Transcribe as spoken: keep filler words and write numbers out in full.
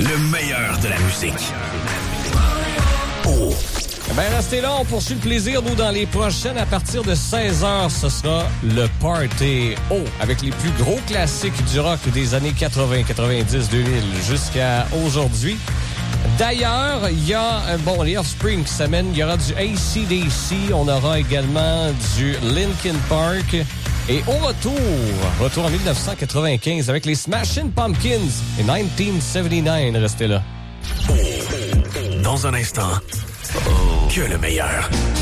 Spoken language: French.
Le meilleur de la musique. Oh. Ben, restez là, on poursuit le plaisir. Nous, dans les prochaines, à partir de seize heures, ce sera le Party O, avec les plus gros classiques du rock des années quatre-vingts, quatre-vingt-dix, deux mille, jusqu'à aujourd'hui. D'ailleurs, il y a, bon, les Offspring qui s'amènent. Il y aura du A C D C. On aura également du Linkin Park. Et au retour, retour en dix-neuf cent quatre-vingt-quinze avec les Smashing Pumpkins et dix-neuf soixante-dix-neuf. Restez là. Dans un instant, oh. que le meilleur.